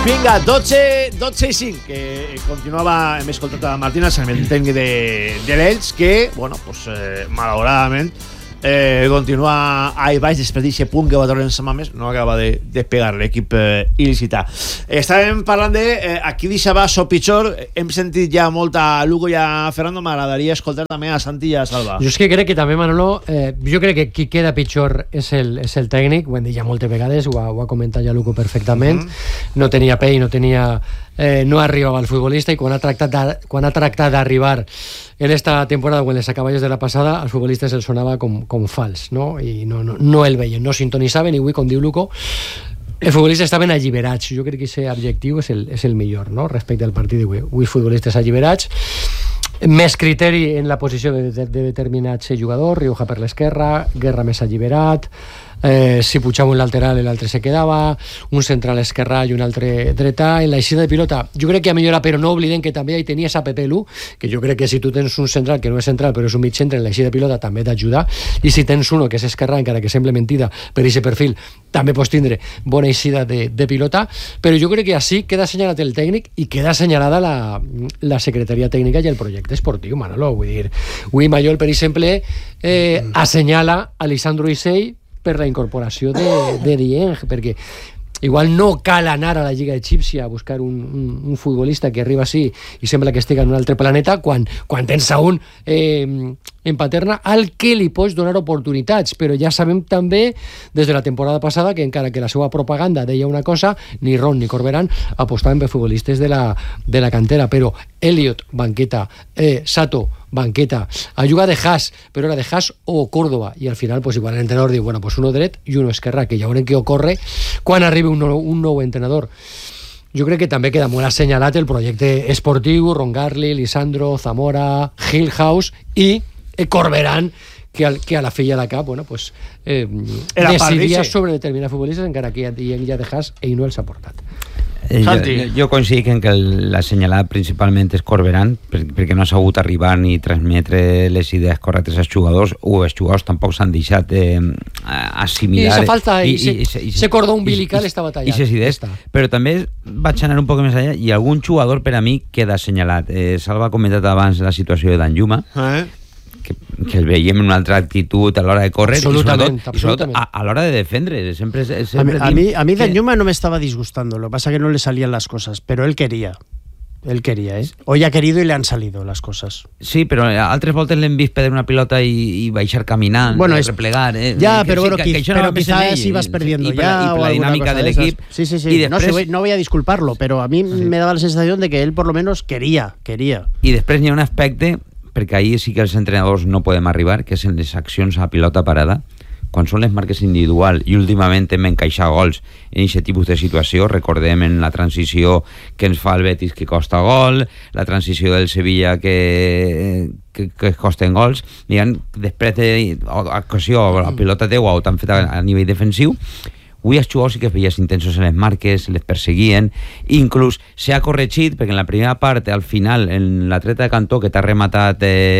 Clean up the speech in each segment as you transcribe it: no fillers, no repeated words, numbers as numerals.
Vinga, 12:05, que continuava, hem escoltat a Martínez, el tècnic de l'Elx, que, bueno, pues, malauradament, continua ahí baix després d'aquest punt que va treure en Samames, no acaba de despegar l'equip il·lícita. Estàvem parlant de aquí deixava so pitjor, hem sentit ja molt a Lugo i a Fernando, m'agradaria escoltar també a Santi i a Salva. Jo és que crec que també, Manolo, jo crec que qui queda pitjor és el tècnic, ho hem dit ja moltes vegades, ho ha comentat ja Lugo perfectament, no tenia pell, no arribava el futbolista, i quan ha tractat d'arribar en esta temporada o en les acaballes de la passada, als futbolistes els sonava com fals, no? I no el veien, no sintonitzaven, i avui, com diu Luco, els futbolistes estaven alliberats. Jo crec que aquest objectiu és el millor, no? Respecte al partit d'avui. Avui futbolistes alliberats, més criteri en la posició de determinats jugadors, Rioja per l'esquerra, Guerra més alliberat, si pujava un lateral l'altre se quedava, un central esquerrà i un altre dretà. En la eixida de pilota jo crec que ha millorat, però no oblidem que també hi tenies a Pepe Lu, que jo crec que si tu tens un central que no és central però és un mig centre, en la eixida de pilota també t'ajuda, i si tens uno que és esquerrà, encara que sembla mentida per aquest perfil, també pots tindre bona eixida de pilota. Però jo crec que així queda assenyalat el tècnic i queda assenyalada la secretaria tècnica i el projecte esportiu, Manolo. Vull dir, avui Mayol, per exemple, assenyala a Lisandro Isell per la incorporació de Dieng, perquè igual no cal anar a la Lliga Egípcia a buscar un futbolista que arriba així i sembla que estigui en un altre planeta, quan tens a un en Paterna al que li pots donar oportunitats. Però ja sabem també des de la temporada passada que encara que la seva propaganda deia una cosa, ni Ron ni Corberán apostaven per futbolistes de la cantera. Però Elliot, banqueta, Sato, banqueta, a jugar de Haas, però era de Haas o Córdoba, i al final pues igual l'entrenador diu, bueno, pues uno dret i uno esquerrà, que ja veurem què ocorre quan arribi un nou entrenador. Jo crec que també queda molt assenyalat el projecte esportiu, Ron Garli, Lisandro, Zamora, Hillhouse i Corberán, que a la fi i a la cap, bueno, pues, decidia sobre determinats futbolistes, encara que ell ja de Haas ell no els ha portat. Jo coincidic en que l'assenyalat principalment és Corberán, perquè no ha sabut arribar ni transmetre les idees correctes als jugadors, o els jugadors tampoc s'han deixat assimilar. I esa falta, ese cordó umbilical estava tallat. I ses idees, però també vaig anar un poc més allà, i algun jugador per a mi queda assenyalat. Salva ha comentat abans la situació de Danjuma, que el veiem en una altra actitud a l'hora de córrer, absolutament. A l'hora de defendre. A mí Danjuma no me estaba disgustando, lo que pasa que no le salían las cosas, pero él quería, Hoy ha querido y le han salido las cosas. Sí, però altres voltes l'hem vist perdre una pilota i baixar caminant, replegar. Ya, pero bueno, pero quizás ibas perdiendo ya. Y la dinámica del equipo. Sí. No voy a disculparlo, pero a mí me daba la sensación de que él por lo menos quería. I després n'hi ha un aspecte, perquè ahir sí que els entrenadors no podem arribar, que és en les accions a pilota parada, quan són les marques individual, i últimament hem encaixat gols en aquest tipus de situació. Recordem en la transició que ens fa el Betis, que costa gol, la transició del Sevilla que costen gols, després d'acció a pilota teua o t'han fet a nivell defensiu. Avui els jugadors sí que es veies intensos en les marques, les perseguien, inclús s'ha corregit, perquè en la primera part, al final, en la treta de Cantó, que t'ha rematat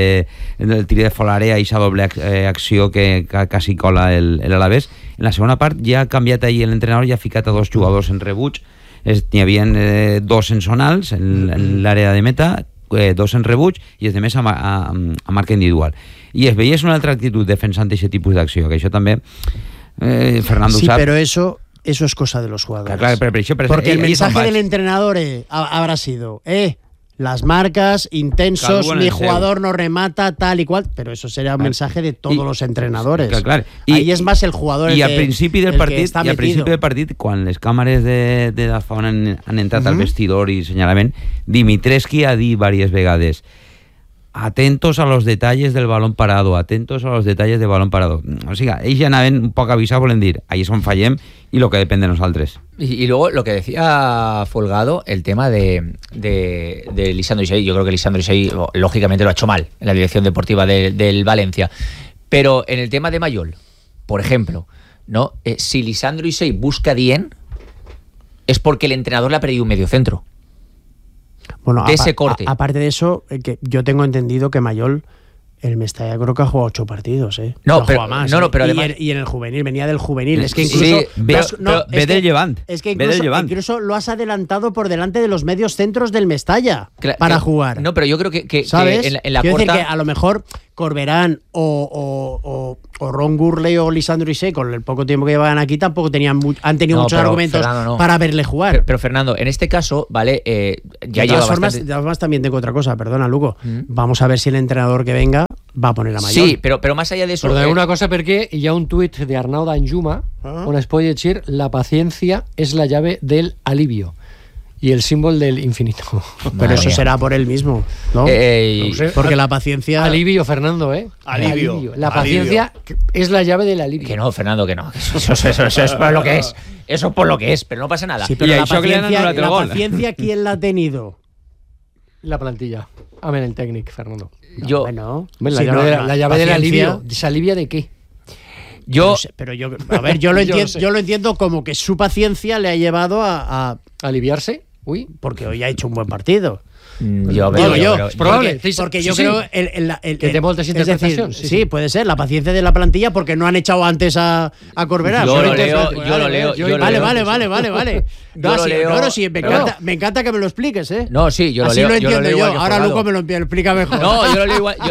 el tir de Folarea i aquesta doble acció que quasi cola l'Alavés, en la segona part ja ha canviat ahir l'entrenador i ha ficat a dos jugadors en rebuig. N'hi havia dos en zonals, en l'àrea de meta, dos en rebuig, i els demés a marca individual. I es veies una altra actitud defensant aquest tipus d'acció, que això també... Fernando sí, pero eso es cosa de los jugadores. Claro, porque el mensaje del entrenador habrá sido las marcas, intensos, mi jugador no remata, tal y cual, pero eso será un mensaje de todos los entrenadores. Claro. Ahí es más el jugador i al principi del partit, quan les càmeres de la fauna han entrat al vestidor i senyalament, Dimitrescu ha dit diverses vegades: atentos a los detalles del balón parado, atentos a los detalles del balón parado. O sea, ellos ya anaven un poco avisados, volen dir, ahí es on fallem y lo que depende de nosotros. Y luego lo que decía Folgado, el tema de Lisandro Isell. Yo creo que Lisandro Isell lógicamente lo ha hecho mal en la dirección deportiva del Valencia. Pero en el tema de Mayol, por ejemplo, ¿no? Si Lisandro Isell busca Dien, es porque el entrenador le ha perdido un medio centro. Bueno, de ese corte. Aparte de eso, que yo tengo entendido que Mayol El Mestalla creo que ha jugado 8 partidos, ¿eh? No, pero, más, no, pero además... y en el juvenil, venía del juvenil. Es que incluso... Sí, ve del Levant. Es que incluso lo has adelantado por delante de los medios centros del Mestalla para jugar. No, pero yo creo que ¿sabes? en la Quiero corta... decir que a lo mejor Corberán o Ron Gurley o Lisandro Isey, con el poco tiempo que llevan aquí, tampoco han tenido muchos argumentos para verle jugar. Pero Fernando, en este caso, ¿vale? Ya de lleva todas bastante... formas, también tengo otra cosa, perdona, Luco. Vamos a ver si el entrenador que venga va a poner a Mayol. Sí, pero más allá de eso... Però una cosa, perquè hi ha un tuit de Arnau d'Anjuma on es pot llegir: la paciencia es la llave del alivio y el símbolo del infinito. Pero eso será por él mismo, ¿no? No sé. Porque la paciencia... Alivio, Fernando, ¿eh? Alivio. La paciencia es la llave del alivio. Que no, Fernando, que no. Eso es por lo que es. Eso es por lo que es, pero no pasa nada. Sí, pero la paciencia, ¿quién la ha tenido? La plantilla. Amén, el técnico, Fernando. Bueno, la llave del alivio. ¿Se alivia de qué? Yo lo entiendo como que su paciencia le ha llevado a aliviarse. Uy, porque hoy ha hecho un buen partido. Es probable. Porque yo creo que te moltes interpretación. Sí, puede ser. La paciencia de la plantilla porque no han echado antes a Corberán. Yo lo leo. Vale. Me encanta que me lo expliques, ¿eh? No, sí, yo lo Así leo. Así lo entiendo yo. Ahora Folgado. Luco me lo explica mejor. No, yo lo leo igual.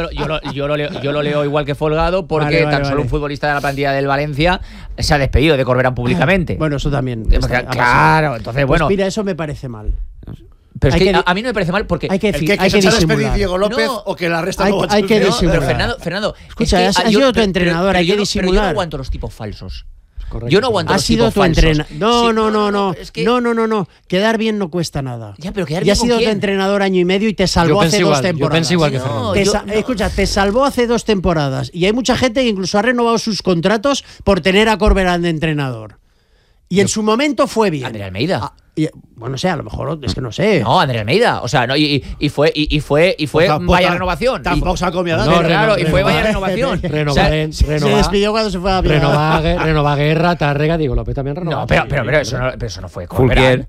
Yo lo leo igual que Folgado, porque tan solo un futbolista de la plantilla del Valencia se ha despedido de Corberán públicamente. Bueno, eso también. Claro, entonces bueno. Pues mira, eso me parece mal. Pero es que a mí no me parece mal porque... Hay que disimular. Diego López o que la resta no hay que disimular. Pero Fernando... Escucha, has sido tu entrenador, hay que disimular. Pero yo no aguanto los tipos falsos. Correcto. Yo no aguanto los tipos falsos. Has sido tu entrenador. No. Quedar bien no cuesta nada. Ya, pero quedar bien. Ya has sido tu entrenador año y medio y te salvó hace 2 temporadas. Yo pensé igual que Fernando. Escucha, te salvó hace 2 temporadas. Y hay mucha gente que incluso ha renovado sus contratos por tener a Corberán de entrenador. Y en su momento fue bien. André Almeida. Bueno, a lo mejor es que no sé. No, André Almeida. O sea, no, y fue vaya renovación. Tampoco se ha comido. No, claro, y fue vaya renovación. Se despidió cuando se fue a Renova Guerra, Tárrega, Diego López también renovó. No, pero eso no fue Corberán.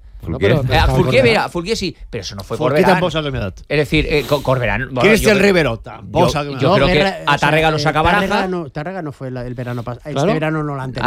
Fulquier sí, pero eso no fue Corberán. Tampoco se ha comido. Es decir, Corberán. Cristian Rivero tampoco se ha comido. Yo creo que a Tárrega lo saca Baraja. Tárrega no fue el verano pasado. Este verano no lo han tenido.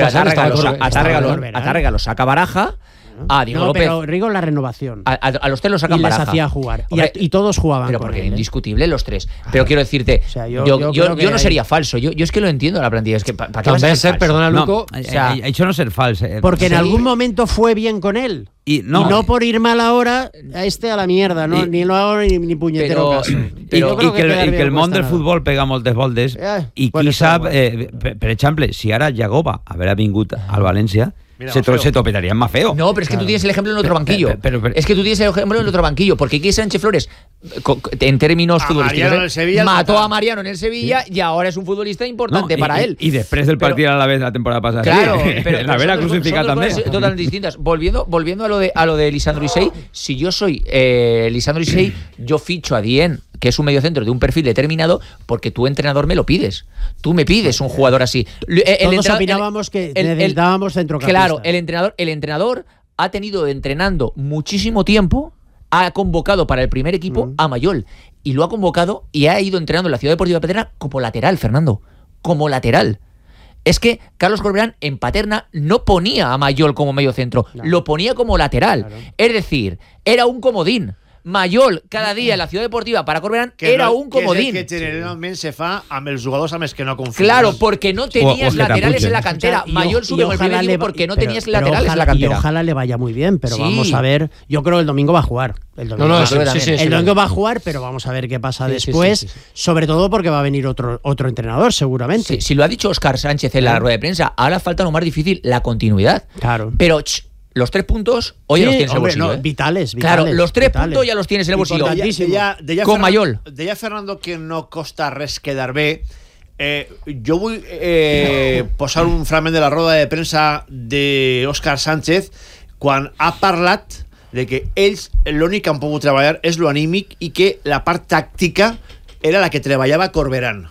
A Tárrega lo saca Baraja. Diego López. Pero Rigo la renovación. A los 3 los sacan y Baraja. les hacía jugar. Y todos jugaban. Pero porque indiscutible los 3. Pero quiero decirte, yo no sería falso. Yo es que lo entiendo la plantilla. Es que ¿para qué vas a ser perdona, Luco. Hecho no ser falso. Porque en algún momento fue bien con él. Y no por ir mal ahora a la mierda, no? Ni lo hago ni puñetero caso. I que el món del futbol pega moltes voltes i qui sap, per exemple, si ara Jagoba haver vingut al València, se topetaría más feo. No, pero es que tú tienes el ejemplo en otro banquillo. Es que tú tienes el ejemplo en otro banquillo, porque aquí Sánchez Flores, en términos futbolísticos, mató a Mariano en el Sevilla y ahora es un futbolista importante para él. Y después del partido a la vez la temporada pasada. Claro, pero la vera crucificada también. Son totalmente distintas. Volviendo a lo de Lisandro Isey, si yo soy Lisandro Isey, yo ficho a Dien, que es un mediocentro de un perfil determinado, porque tu entrenador me lo pides. Tú me pides un jugador así. Todos opinábamos que necesitábamos centrocampista. Claro, el entrenador ha tenido entrenando muchísimo tiempo, ha convocado para el primer equipo a Mayol, y lo ha convocado y ha ido entrenando en la Ciudad Deportiva de Paterna como lateral, Fernando. Como lateral. Es que Carlos Corberán en Paterna no ponía a Mayol como mediocentro, lo ponía como lateral. Claro. Es decir, era un comodín. Mayol cada día en la Ciudad Deportiva para Corberán era un comodín. Que generalmente se fa amb els jugadors amb els que no confías. Claro, porque no tenías laterales en la cantera. Mayol sube con el primer equipo porque no tenías laterales en la cantera. Y ojalá le vaya muy bien, pero vamos a ver. Yo creo que el domingo va a jugar. El domingo va a jugar, pero vamos a ver qué pasa después. Sobre todo porque va a venir otro entrenador, seguramente. Si lo ha dicho Óscar Sánchez en la rueda de prensa, ahora falta lo más difícil, la continuidad. Claro. Pero los 3 puntos hoy los tienes en el bolsillo. Vitales. Claro, los 3 puntos ya los tienes en el bolsillo. Con Mayol. Deia Fernando que no costa res quedar bé. Jo vull posar un fragment de la roda de premsa d'Òscar Sánchez quan ha parlat de que ells l'únic que han pogut treballar és lo anímic i que la part tàctica era la que treballava Corberán.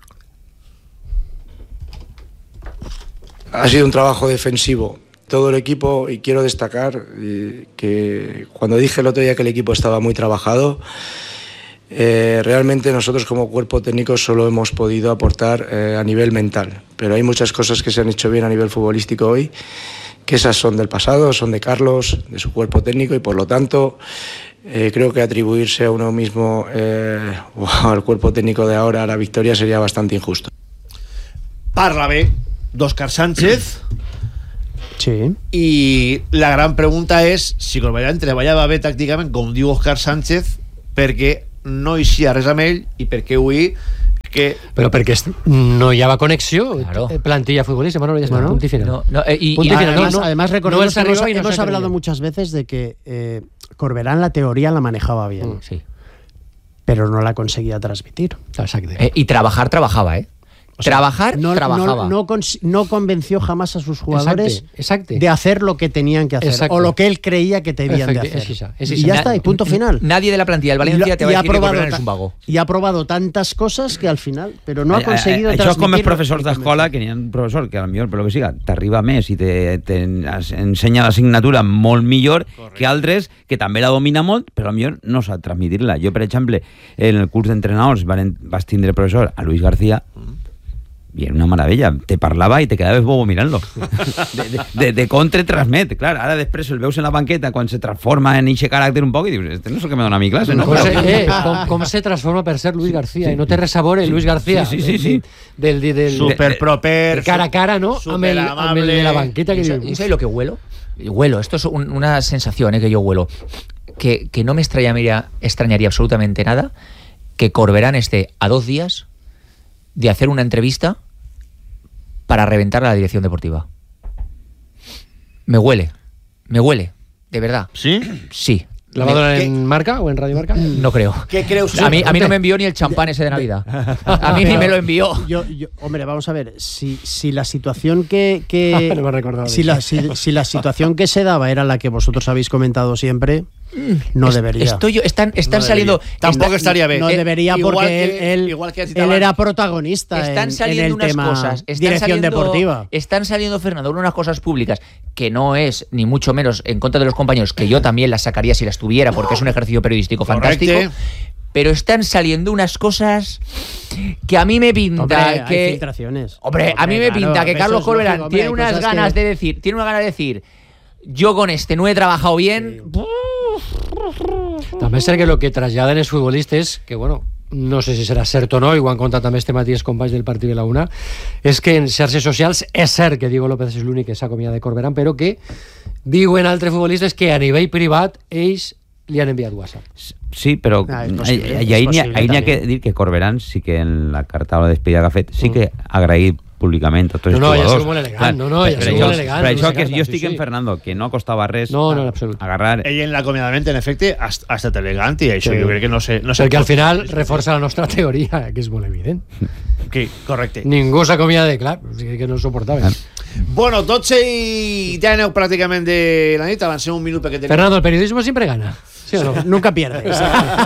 Ha sido un trabajo defensivo. Todo el equipo, y quiero destacar que cuando dije el otro día que el equipo estaba muy trabajado, Realmente nosotros como cuerpo técnico solo hemos podido aportar a nivel mental, pero hay muchas cosas que se han hecho bien a nivel futbolístico hoy, que esas son del pasado, son de Carlos, de su cuerpo técnico, y por lo tanto creo que atribuirse a uno mismo o al cuerpo técnico de ahora a la victoria sería bastante injusto. Parla bé d'Òscar Sánchez. Sí. I la gran pregunta és si Corberán treballava bé tàcticament, com diu Òscar Sánchez, perquè no hi sia res amb ell i perquè avui que... Però perquè no hi havia connexió, Claro. Plantilla futbolista, bueno, ya está, punto y final. Además recordemos que hemos hablado creído. muchas veces de que Corberán la teoría la manejaba bien, Sí. pero no la conseguía transmitir. Exacto. Y trabajaba, ¿eh? O sea, trabajaba. No convenció jamás a sus jugadores Exacto. de hacer lo que tenían que hacer, Exacto. o lo que él creía que debían de hacer. Es y ya está, y punto final. Nadie de la plantilla del Valencia te va a decir que Corberán és un vago. Y ha probado tantas cosas que al final, pero no ha conseguido Això és com els transmitir. professors d'escola, que n'hi ha un professor que potser, per lo que siga, t'arriba més i t'ensenya l'assignatura molt millor que altres que també la domina molt, però potser no sap transmitir-la. Jo, per exemple, en el curs d'entrenadors vas tindre professor a Luis García, y era una maravilla, te parlava i te quedaves bobo mirant-lo de contra transmet, clar, ara després el veus en la banqueta quan se transforma en eixe caràcter un poc i dius, este no és el que me dona a mi clase, no? Com se transforma per ser Luis García, i no té res a veure Luis García sí. del Superproper, cara a cara, ¿no? Amb el de la banqueta que diu. ¿Y sabes lo que huelo? Huelo, esto es una sensación que yo huelo, que no me extrañaría absolutamente nada que Corberán esté a 2 días de hacer una entrevista para reventar a la dirección deportiva. Me huele, de verdad. ¿Sí? Sí. ¿La va a donar en Marca o en Radio Marca? No creo. ¿Qué creus? A mí no me envió ni el champán ese de Navidad. A mí ni me lo envió. Hombre, vamos a ver, si la situación que No me he recordado si la situación que se daba era la que vosotros habéis comentado siempre, no debería. Están saliendo. Tampoco estaría bien. No debería, igual porque él era protagonista Están saliendo en el unas tema cosas. dirección deportiva. Están saliendo, Fernando, unas cosas públicas que no es ni mucho menos en contra de los compañeros, que yo también las sacaría si las tuviera, porque es un ejercicio periodístico fantástico. Pero están saliendo unas cosas que a mí me pinta. Hombre, que hay filtraciones. a mí me pinta que Carlos Corberán tiene unas ganas de decir, yo con este no he trabajado bien. També és cert que el que traslladen els futbolistes, que bueno, no sé si serà cert o no, i ho han contat també este matí els companys del partit de la UNA, és que en xarxes socials és cert que Diego López és l'únic que s'ha acomiadat de Corberán, però que diuen altres futbolistes que a nivell privat ells li han enviat WhatsApp. Sí, però ahí n'hi ha que dir que Corberán sí que en la carta de despedida que ha fet sí que ha agraït públicament a tots els jugadors. Ja ha sigut molt elegant, ja ha sigut molt elegant. Per això que jo estic en Fernando, que no costava res agarrar... Ell en l'acomiadament, en efecte, ha estat elegant i això jo crec que no sé... Perquè al final reforça la nostra teoria, que és molt evident. Correcte. Ningú s'acomiada de clar, que no ho suportava. Bueno, 12:10 pràcticament de la nit, avancem un minut perquè... Fernando, el periodismo siempre gana. ¿Sí o no? Nunca pierdes.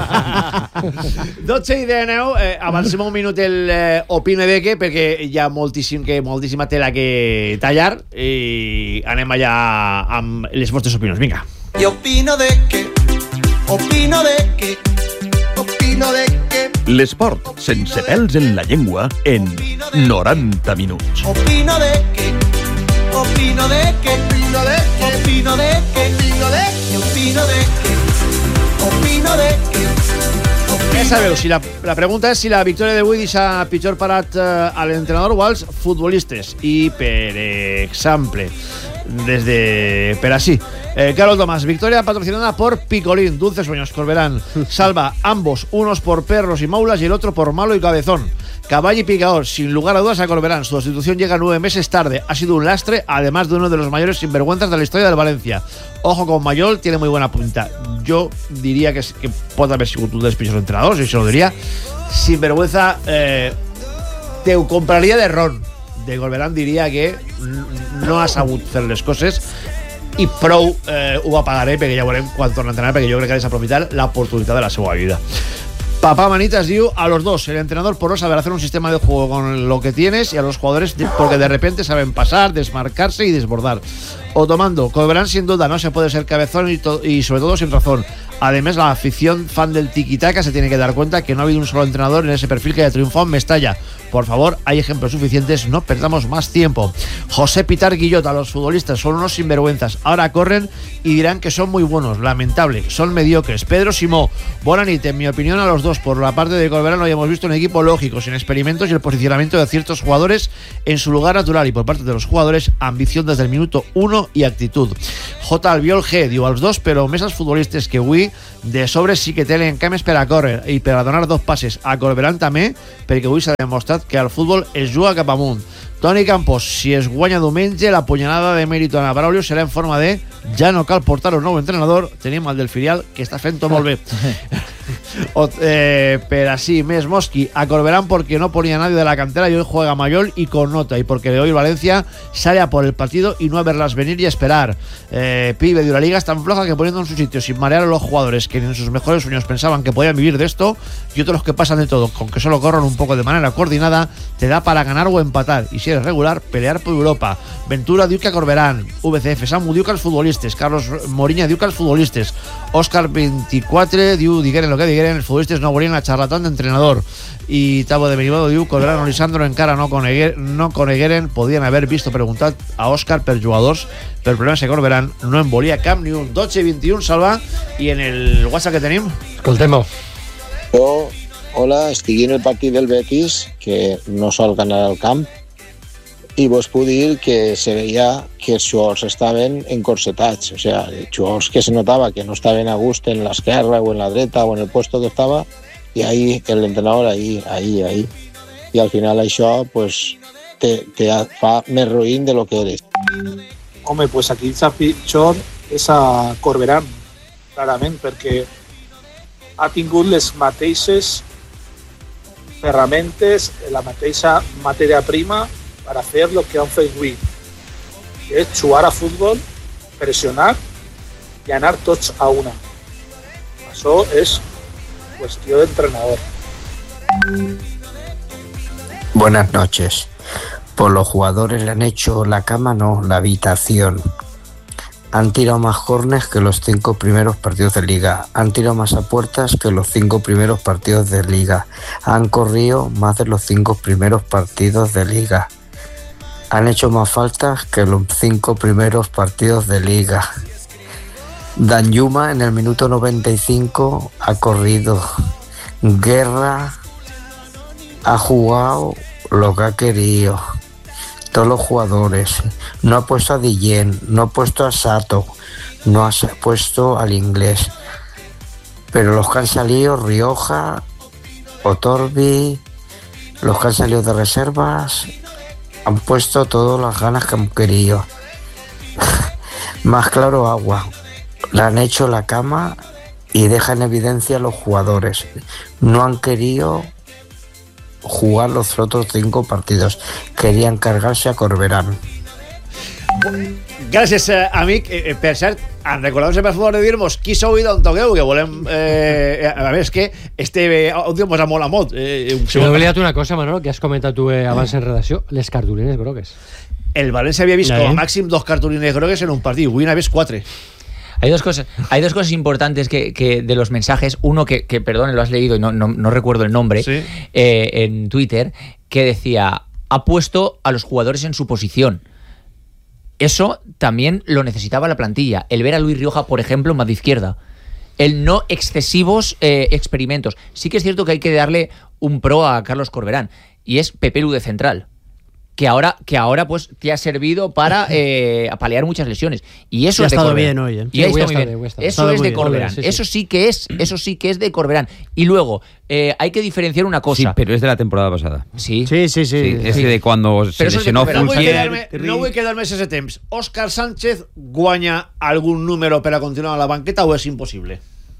12:10, avancem un minut el Opine Beque, perquè hi ha moltíssima tela que tallar i anem allà amb les vostres opinions. Vinga. Y opino de que l'esport sense pèls en la llengua en 90 minuts. Opino de que Ja sabeu, si la pregunta és si la victòria d'avui deixa pitjor parat a l'entrenador o als futbolistes. I, per exemple, per així, Carlos Tomás, victoria patrocinada por Picolín, Dulces Sueños, Corberán, Salva, ambos, unos por perros y maulas y el otro por malo y cabezón. Caball y picador, sin lugar a dudas a Corberán. Su destitución llega 9 meses tarde. Ha sido un lastre, además de uno de los mayores sinvergüenzas de la historia del Valencia. Ojo con Mayol, tiene muy buena punta. Yo diría que pot haver sigut un dels pitjors entrenadors, i això ho diria. Sinvergüenza, te ho compraria de ron. De Corberán diria que no ha sabut fer les coses i prou ho va pagar, perquè ja veurem quan torna a entrenar, perquè jo crec que ha desaprofitat l'oportunitat de la seva vida. Papá Manitas diu a los dos, el entrenador por no saber hacer un sistema de juego con lo que tienes, y a los jugadores porque de repente saben pasar, desmarcarse y desbordar. Otomando, Corberán sin duda no se puede ser cabezón y sobre todo sin razón. Además, la afición fan del tiki-taka se tiene que dar cuenta que no ha habido un solo entrenador en ese perfil que haya triunfado en Mestalla. Por favor, hay ejemplos suficientes, no perdamos más tiempo. José Pitar Guillota, los futbolistas son unos sinvergüenzas. Ahora corren y dirán que son muy buenos. Lamentable, son mediocres. Pedro Simó, Bonanit, en mi opinión, a los dos. Por la parte de Corberán lo habíamos visto un equipo lógico, sin experimentos y el posicionamiento de ciertos jugadores en su lugar natural. Y por parte de los jugadores, ambición desde el minuto 1 y actitud. J. Albiol G, diu als dos, però més els futbolistes que avui de sobre sí que tenen cames per a córrer i per a donar dos passes a Corberán també, perquè avui s'ha demostrat que al futbol es juga cap amunt. Toni Campos, si es guanya diumenge, la punyalada de mèrit a Braulio serà en forma de ja no cal portar un nou entrenador, tenim el del filial que està fent tot molt bé. Pero así, Mes Mosqui, a Corberán porque no ponía a nadie de la cantera y hoy juega Mayol y con nota, y porque hoy Valencia sale a por el partido y no a verlas venir y esperar. Pibe, de la liga es tan floja que poniendo en su sitio sin marear a los jugadores que en sus mejores sueños pensaban que podían vivir de esto, y otros que pasan de todo, con que solo corran un poco de manera coordinada, te da para ganar o empatar, y si eres regular, pelear por Europa. Ventura diu que a Corberán, VCF, Samu diu que als futbolistes, Carlos Moriña diu que als futbolistes, Òscar 24 diu, digueren lo que digueren, els futbolistes no volien la charlatán d'entrenador, i Tabo de Benivado diu Corberán o Lisandro encara no conegueren, podien haver vist o preguntat a Òscar per jugadors, però el problema és que Corberán no en volia cap ni un. 12-21, Salva, i en el WhatsApp que tenim escoltem-ho. Hola, estic en el partit del Betis, que no sol ganar al camp, i vos puc dir que se veia que els jugadors estaven encorsetats, o sea, jugadors que se notava que no estaven a gust en l'esquerra o en la dreta o en el puesto que estava, i ahí el entrenador ahí, i al final això pues te fa més ruïn de lo que eres. Home, pues aquí el pitjor és a Corberán, clarament, perquè ha tingut les mateixes ferramentes, la mateixa matèria prima per a fer lo que han fet avui, que és jugar a futbol, pressionar i anar tots a una. Això és cuestión de entrenador. Buenas noches. Por los jugadores le han hecho la cama, no, la habitación. Han tirado más córneres que los 5 primeros partidos de liga. Han tirado más a puertas que los 5 primeros partidos de liga. Han corrido más de los 5 primeros partidos de liga. Han hecho más faltas que los 5 primeros partidos de liga. Danjuma en el minuto 95 ha corrido. Guerra ha jugado lo que ha querido. Todos los jugadores. No ha puesto a Guillén, no ha puesto a Sato, no ha puesto al inglés. Pero los que han salido, Rioja, Otorbi, los que han salido de reservas, han puesto todas las ganas que han querido. Más claro agua. Le han hecho la cama y deja en evidencia a los jugadores. No han querido jugar los otros 5 partidos. Querían cargarse a Corberán. Gràcies, amic. Per cert, recordeu-se per favor de dir-nos qui sou i d'on toqueu, que volem... a veure, és que este àudio mos ha molt a mot. Si m'he oblidat una cosa, Manolo, que has comentat tu abans en redacció, les cartulines grogues. El Valencia había visto a màxim 2 cartulines grogues en un partido, avui n'ha vist 4. Hay dos cosas importantes que de los mensajes. Uno que perdón, lo has leído y no recuerdo el nombre, ¿sí? En Twitter, que decía, ha puesto a los jugadores en su posición. Eso también lo necesitaba la plantilla. El ver a Luis Rioja, por ejemplo, más de izquierda. El no excesivos experimentos. Sí que es cierto que hay que darle un pro a Carlos Corberán, y es Pepe Lu de central. Que ahora pues te ha servido para paliar muchas lesiones, y eso es de Corberán. Bien hoy, y está muy bien. Eso es de Corberán. Eso sí que es de Corberán. Y luego hay que diferenciar una cosa. Sí, pero es de la temporada pasada. Sí. Es de cuando se lesionó Fulquier. No vull quedar-me ese temps. Òscar Sánchez guanya algun número per a continuar a la banqueta o és impossible?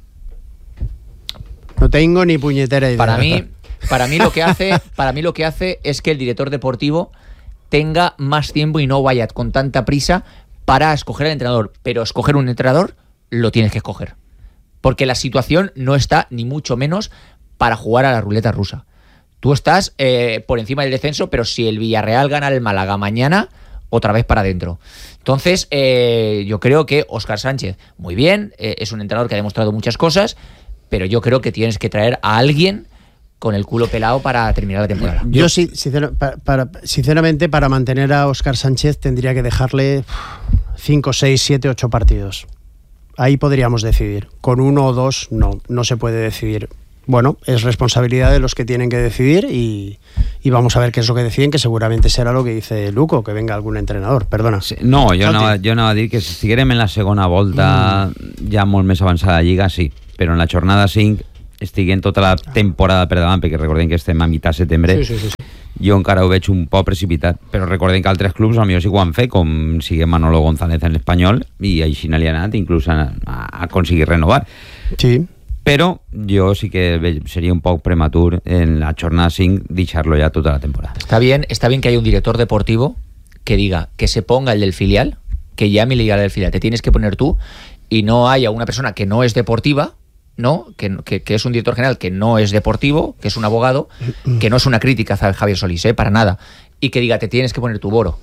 No tengo ni puñetera idea. Para mí lo que hace es que el director deportivo tenga más tiempo y no vaya con tanta prisa para escoger al entrenador. Pero escoger un entrenador lo tienes que escoger. Porque la situación no está ni mucho menos para jugar a la ruleta rusa. Tú estás por encima del descenso, pero si el Villarreal gana el Málaga mañana, otra vez para adentro. Entonces, yo creo que Óscar Sánchez, muy bien, es un entrenador que ha demostrado muchas cosas, pero yo creo que tienes que traer a alguien con el culo pelado para terminar la temporada. Yo sí, sinceramente, para mantener a Óscar Sánchez tendría que dejarle 5, 6, 7, 8 partidos. Ahí podríamos decidir. Con 1 o 2 no se puede decidir. Bueno, es responsabilidad de los que tienen que decidir y vamos a ver qué es lo que deciden, que seguramente será lo que dice Luco, que venga algún entrenador. Perdona. Sí, no, jo anava a dir que si estiguérem en la segona volta ja molt més avançada la Lliga, sí, però en la jornada 5 estiguent tota la temporada per davant, perquè recordem que estem a mitjà setembre, sí. Jo encara ho veig un poc precipitat, però recordem que altres clubs potser sí que ho han fet, com sigue Manolo González en l'Espanyol, i així li ha anat inclús a aconseguir renovar. Sí. Però jo sí que seria un poc prematur en la jornada 5 deixar-lo ja tota la temporada. Está bien que haya un director deportivo que diga que se ponga el del filial, que llame y le diga al del filial, te tienes que poner tú, y no haya una persona que no es deportiva, ¿no? Que es un director general que no es deportivo, que es un abogado, que no es una crítica a Javier Solís, para nada, y que diga, te tienes que poner tu Boro.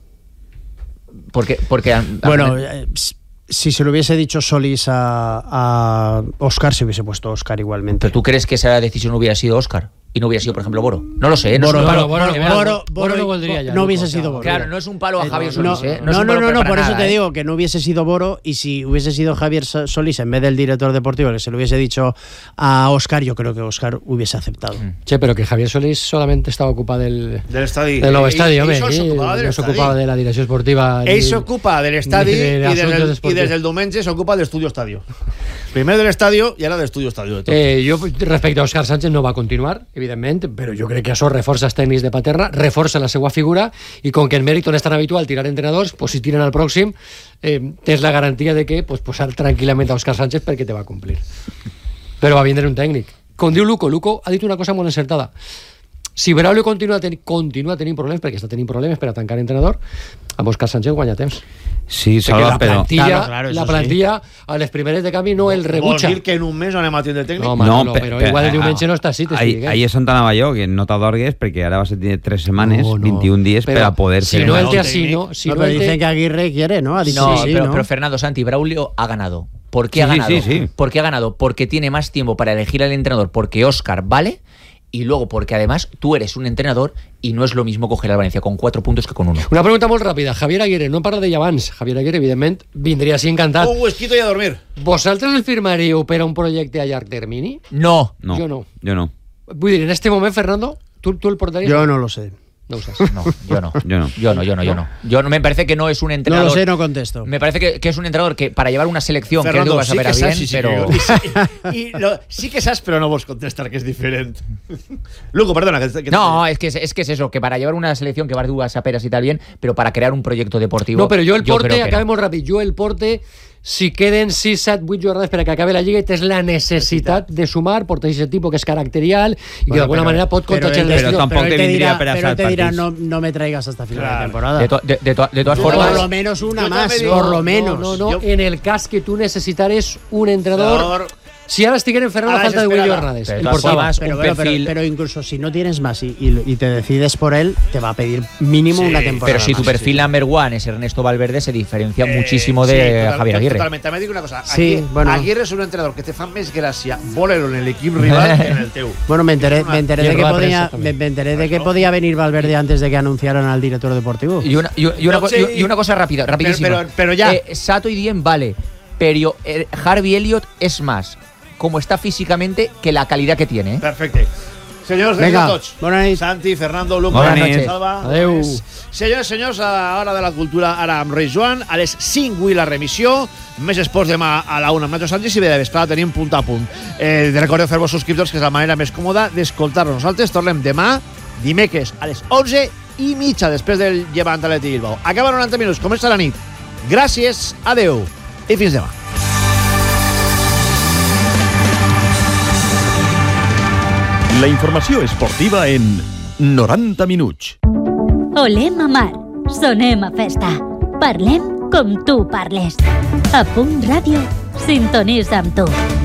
Porque bueno, si se lo hubiese dicho Solís a Óscar, se hubiese puesto Óscar igualmente. ¿Pero tú crees que esa decisión no hubiera sido Óscar? Y no hubiera sido, por ejemplo, Boro. No lo sé, Boro no valdría ya. No hubiese sido Boro. Claro, no es un palo a Javier Solís, No, por eso te digo que no hubiese sido Boro, y si hubiese sido Javier Solís en vez del director deportivo, que se lo hubiese dicho a Óscar, yo creo que Óscar hubiese aceptado. Che, pero que Javier Solís solamente estaba ocupado del estadi. Del nou estadi, home. No s'ocupava de la direcció esportiva. Ell s'ocupa de l'estadi i des del diumenge s'ocupa d'Estudio Estadio. Primer de l'estadio i ara d'Estudio Estadio. Jo, respecte a Óscar Sánchez, no va continuar, evidentment, però jo crec que això reforça els tècnics de Paterna, reforça la seva figura, i com que en Mèriton és tan habitual tirar entrenadors, pues si tiren al pròxim, tens la garantia de que posar tranquil·lament a Óscar Sánchez perquè te va complir. Però va vindre un tècnic. Com diu Luco ha dit una cosa molt encertada. Si Braulio continua tenint problemes, perquè està tenint problemes per a tancar entrenador, amb Óscar Sánchez guanya temps. Sí, Salva, però la plantilla a les primeres de canvi no el rebutja. Vol dir que en un mes no anem a tindre tècnic? No, però igual el diumenge no està així. Ahí és on anava jo, que no t'adorgues, perquè ara vas a tenir 3 setmanes, 21 dies per a poder ser. Si no el té así, no. Pero dicen que Aguirre quiere, ¿no? Pero Fernando Santi, Braulio ha ganado. ¿Por qué ha ganado? Sí. ¿Por qué ha ganado? Porque tiene más tiempo para elegir al entrenador, porque Óscar vale, y luego porque además tú eres un entrenador y no es lo mismo coger al Valencia con 4 puntos que con 1. Una pregunta molt ràpida. Javier Aguirre, no parla d'ell abans. Javier Aguirre, evidentment, vindria així encantat. Un whisquito i a dormir. Vosaltres el firmaríeu per a un projecte a llarg termini? No. Jo no. Vull dir, en este moment, Fernando, ¿tú el portarías? Yo no lo sé. No usas. No, yo no. Yo no me parece que no es un entrenador. No lo sé, no contesto. Me parece que es un entrenador que para llevar una selección, Fernando, que no vas a ver a bien, pero sí que saps, però no vols contestar, que és diferent. Luco, perdona. No, es que es eso, que para llevar una selección que vas a peras y tal bien, pero para crear un proyecto deportivo. No, pero yo el porte, acabemos rápido. Yo el porte, si queden 6, 7, 8 jornades per a que acabe la Lliga, tens la necessitat de sumar, portes aquest tipus que és caracterial i que d'alguna manera pot contagiar el destino. Però tampoc te vindria per a Pero te dirá, no me traigas hasta final de temporada. De todas formas. Por lo menos una más, por lo menos. No. En el cas que tu necessitares un entrenador... Si ahora estigueren Ferran a falta de Willy Hernández. Pero incluso si no tienes más y te decides por él, te va a pedir mínimo una temporada. Pero si tu perfil number one es Ernesto Valverde, se diferencia muchísimo de Javier Aguirre. Totalmente. Me digo una cosa. Aguirre es un entrenador que te fa més gràcia voler-lo en el equip rival que en el teu. Bueno, me enteré de que podía venir Valverde antes de que anunciaran al director deportivo. Y una cosa rapidísima. Pero ya. Sato y Diem vale, pero Harvey Elliott es más como está físicamente que la calidad que tiene. Perfecto. Senyors, vinga, bona nit. Santi, Fernando, Luco, bona nit. Salva. Adéu. Senyors, a Hora de la Cultura, ara amb Rei Joan, a les 5 avui la remissió, més esports demà a la 1 amb Nacho Sánchez i bé de vesprada tenim punt a punt. Recordeu fer-vos subscriptors, que és la manera més còmoda d'escoltar-nos. Nosaltres tornem demà, dimecres, a les 11:30, després del Llevant Atlètic Bilbao. Acaba 90 minuts, comença la nit. Gràcies, adeu i fins demà. La informació esportiva en 90 minuts. Olem a mar, sonem a festa. Parlem com tu parles. A Punt Ràdio, sintonitza amb tu.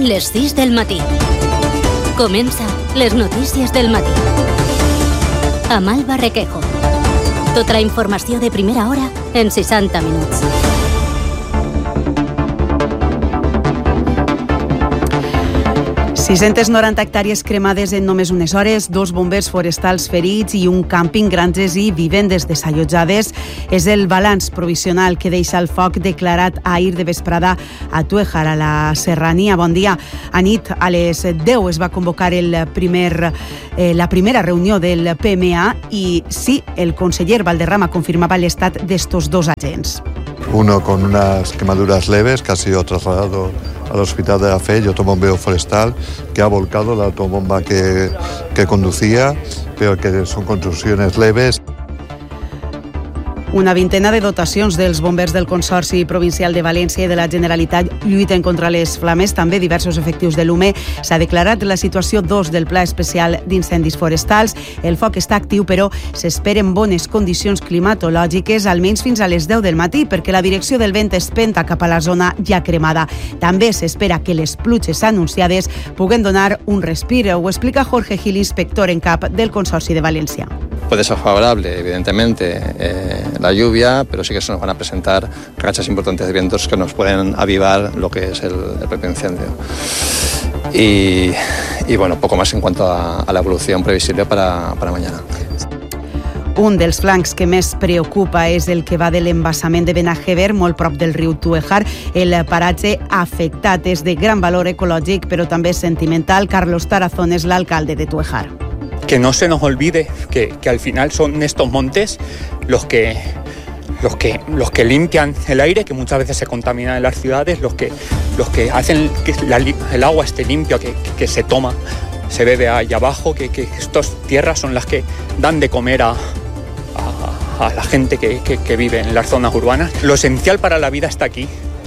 les 6 del matí. Comença les notícies del matí. Amb Alba Requejo. Tota la informació de primera hora en 60 minuts. ...690 hectàrees cremades en només unes hores, 2 bombers forestals ferits i un càmping, granges i vivendes desallotjades. És el balanç provisional que deixa el foc declarat ahir de vesprada a Tuèjar, a la Serrania. Bon dia. A nit, a les 10, es va convocar la primera reunió del PMA i sí, el conseller Valderrama confirmava l'estat d'estos 2 agents. Uno con unas quemaduras leves que ha sido trasladado al hospital de la Fe y otro bombero forestal que ha volcado la autobomba que conducía, pero que son contusiones leves. Una vintena de dotacions dels bombers del Consorci Provincial de València i de la Generalitat lluiten contra les flames, també diversos efectius de l'UME. S'ha declarat la situació 2 del Pla Especial d'Incendis Forestals. El foc està actiu, però s'esperen bones condicions climatològiques, almenys fins a les 10 del matí, perquè la direcció del vent es penta cap a la zona ja cremada. També s'espera que les pluges anunciades puguen donar un respir. Ho explica Jorge Gil, inspector en cap del Consorci de València. Puede ser favorable, evidentemente, la lluvia, pero sí que se nos van a presentar rachas importantes de vientos que nos pueden avivar lo que es el propio incendio. Y bueno, poco más en cuanto a la evolución previsible para mañana. Un dels flancs que més preocupa és el que va de l'embassament de Benajever, molt prop del riu Tuèjar. El paratge afectat és de gran valor ecològic, però també sentimental. Carlos Tarazón és l'alcalde de Tuèjar. Que no se nos olvide que al final son estos montes los que limpian el aire, que muchas veces se contamina en las ciudades, los que hacen que el agua esté limpia, que se toma, se bebe ahí abajo, que estas tierras son las que dan de comer a la gente que vive en las zonas urbanas. Lo esencial para la vida está aquí.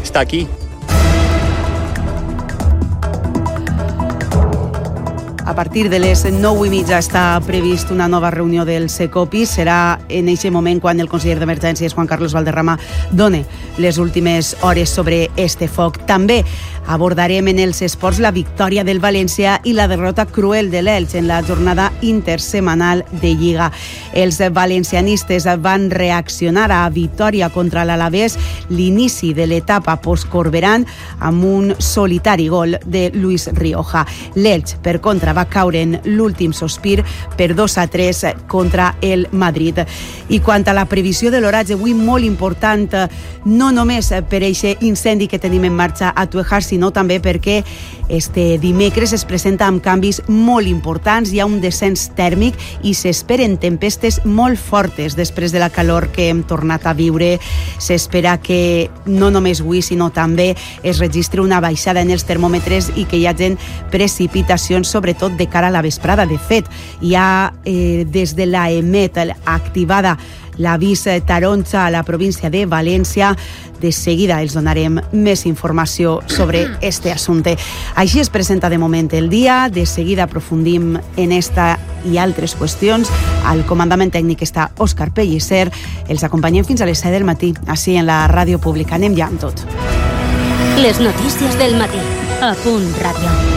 A partir de les 9:30 està previst una nova reunió del Secopi. Serà en aquest moment quan el conseller d'Emergències, Juan Carlos Valderrama, done les últimes hores sobre este foc. També abordarem en els esports la victòria del València i la derrota cruel de l'Elx en la jornada intersemanal de Lliga. Els valencianistes van reaccionar a victòria contra l'Alavés l'inici de l'etapa post-Corberán amb un solitari gol de Luis Rioja. L'Elx, per contra, va caure en l'últim sospir per 2-3 contra el Madrid. I quant a la previsió de l'oratge, avui molt important, no només per aquest incendi que tenim en marxa a Tuèjar, sinó també perquè este dimecres es presenta amb canvis molt importants. Hi ha un descens tèrmic i s'esperen tempestes molt fortes després de la calor que hem tornat a viure. S'espera que no només avui, sinó també es registri una baixada en els termòmetres i que hi hagin precipitacions, sobretot de cara a la vesprada. De fet, hi ha des de l'EMET activada l'avís taronja a la província de València. De seguida els donarem més informació sobre este assumpte. Així es presenta de moment el dia. De seguida aprofundim en esta i altres qüestions. Al comandament tècnic està Òscar Pellicer. Els acompanyem fins a les 7 del matí, així en la ràdio pública. Anem ja amb tot. Les notícies del matí a Punt Ràdio.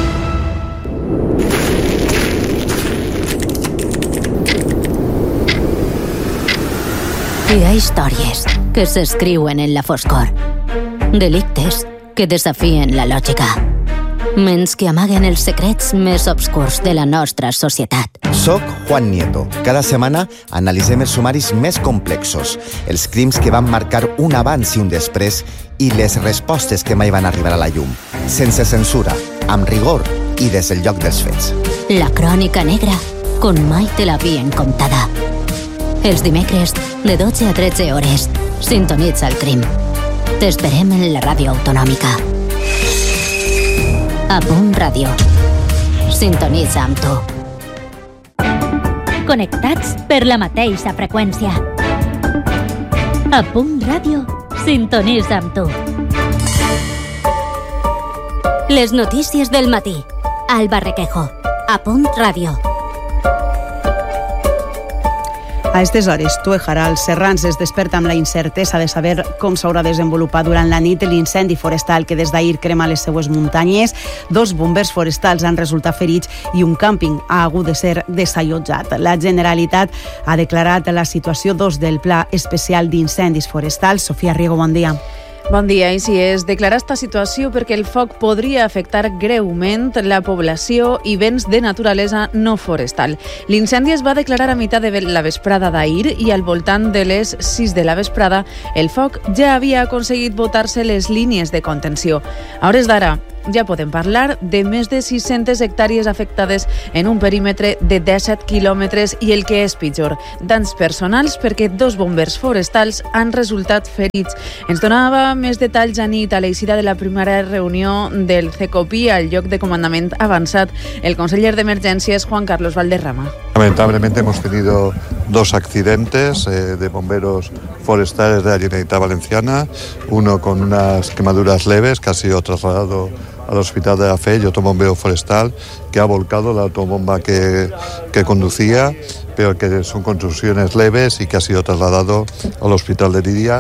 Hi ha històries que s'escriuen en la foscor. Delictes que desafien la lògica. Ments que amaguen els secrets més obscurs de la nostra societat. Soc Juan Nieto. Cada setmana analitzem els sumaris més complexos, els crims que van marcar un abans i un després i les respostes que mai van arribar a la llum. Sense censura, amb rigor i des del lloc dels fets. La crònica negra, com mai te l'havien contada. Els dimecres, de 12 a 13 hores, sintonitza el crim. T'esperem en la ràdio autonòmica. A Punt Ràdio. Sintonitza amb tu. Connectats per la mateixa freqüència. A Punt Ràdio. Sintonitza amb tu. Les notícies del matí. Alba Requejo. A Punt Ràdio. A aquestes hores, Tuéjar, als Serrans, es desperta amb la incertesa de saber com s'haurà desenvolupat durant la nit l'incendi forestal que des d'ahir crema les seues muntanyes. 2 bombers forestals han resultat ferits i un càmping ha hagut de ser desallotjat. La Generalitat ha declarat la situació 2 del Pla Especial d'Incendis Forestals. Sofia Riego, bon dia. Bon dia, i si és declarar esta situació perquè el foc podria afectar greument la població i béns de naturalesa no forestal. L'incendi es va declarar a meitat de la vesprada d'ahir i al voltant de les 6 de la vesprada el foc ja havia aconseguit botar-se les línies de contenció. A hores d'ara ja podem parlar de més de 600 hectàrees afectades en un perímetre de 17 quilòmetres i el que és pitjor, danys personals perquè 2 bombers forestals han resultat ferits. Ens donava més detalls a nit a l'eixida de la primera reunió del CECOPI al lloc de comandament avançat el conseller d'Emergències Juan Carlos Valderrama. Lamentablemente hemos tenido 2 accidentes de bomberos forestales de la Generalitat Valenciana, uno con unas quemaduras leves que ha sido trasladado al hospital de la Fe y otro bombero forestal que ha volcado la autobomba que conducía, pero que son contusiones leves y que ha sido trasladado al hospital de Lidia.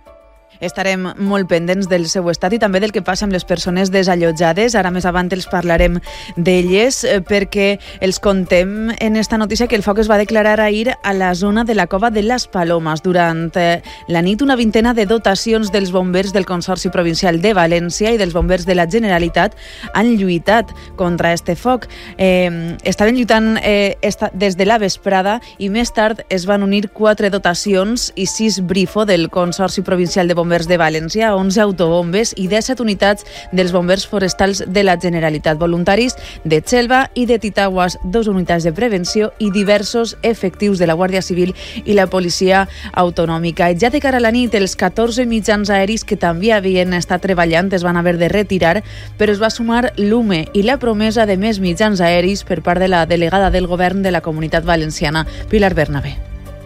Estarem molt pendents del seu estat i també del que passa amb les persones desallotjades. Ara més avant els parlarem d'elles perquè els contem en esta notícia que el foc es va declarar ahir a la zona de la Cova de les Palomes. Durant la nit, una vintena de dotacions dels bombers del Consorci Provincial de València i dels bombers de la Generalitat han lluitat contra este foc. Estaven lluitant des de la vesprada i més tard es van unir 4 dotacions i 6 Brifo del Consorci Provincial de Bombers de València, 11 autobombes i 17 unitats dels bombers forestals de la Generalitat, voluntaris de Xelva i de Titaguas, 2 unitats de prevenció i diversos efectius de la Guàrdia Civil i la Policia Autonòmica. Ja de cara a la nit, els 14 mitjans aeris que també havien estat treballant es van haver de retirar, però es va sumar l'UME i la promesa de més mitjans aeris per part de la delegada del Govern de la Comunitat Valenciana, Pilar Bernabé.